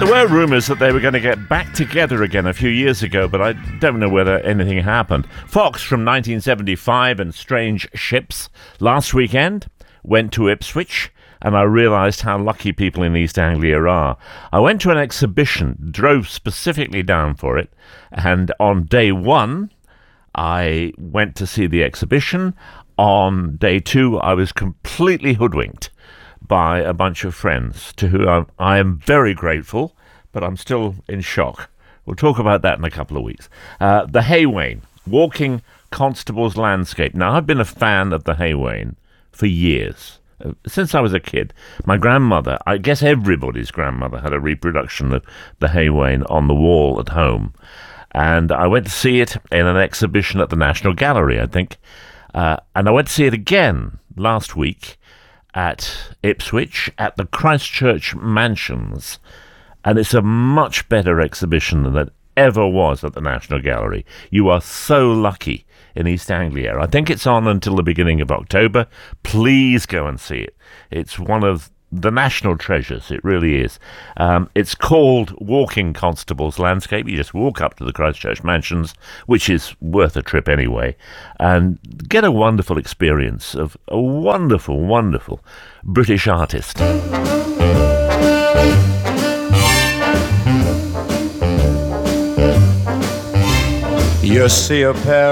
There were rumours that they were going to get back together again a few years ago, but I don't know whether anything happened. Fox from 1975 and Strange Ships last weekend went to Ipswich, and I realised how lucky people in East Anglia are. I went to an exhibition, drove specifically down for it, and on day one, I went to see the exhibition. On day two, I was completely hoodwinked by a bunch of friends to whom I am very grateful, but I'm still in shock. We'll talk about that in a couple of weeks. The Haywain, Walking Constable's Landscape. Now, I've been a fan of the Haywain for years. Since I was a kid, my grandmother, I guess everybody's grandmother, had a reproduction of the Haywain on the wall at home. And I went to see it in an exhibition at the National Gallery, I think. And I went to see it again last week at Ipswich at the Christchurch Mansions. And it's a much better exhibition than it ever was at the National Gallery. You are so lucky in East Anglia. I think it's on until the beginning of October. Please go and see it. It's one of the national treasures. It really is. It's called Walking Constable's Landscape. You just walk up to the Christchurch Mansions, which is worth a trip anyway, and get a wonderful experience of a wonderful, wonderful British artist. You see a pair